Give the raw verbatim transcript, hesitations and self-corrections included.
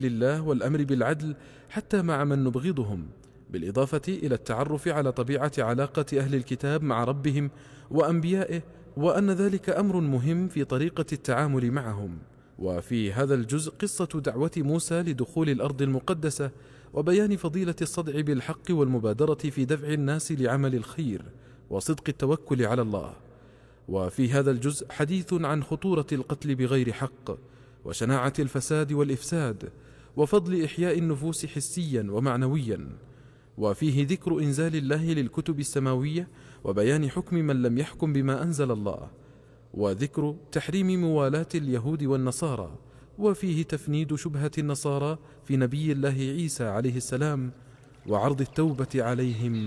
لله والأمر بالعدل حتى مع من نبغضهم، بالإضافة إلى التعرف على طبيعة علاقة أهل الكتاب مع ربهم وأنبيائه، وأن ذلك أمر مهم في طريقة التعامل معهم. وفي هذا الجزء قصة دعوة موسى لدخول الأرض المقدسة، وبيان فضيلة الصدع بالحق والمبادرة في دفع الناس لعمل الخير وصدق التوكل على الله. وفي هذا الجزء حديث عن خطورة القتل بغير حق، وشناعة الفساد والإفساد، وفضل إحياء النفوس حسيا ومعنويا. وفيه ذكر إنزال الله للكتب السماوية وبيان حكم من لم يحكم بما أنزل الله، وذكر تحريم موالاة اليهود والنصارى. وفيه تفنيد شبهة النصارى في نبي الله عيسى عليه السلام وعرض التوبة عليهم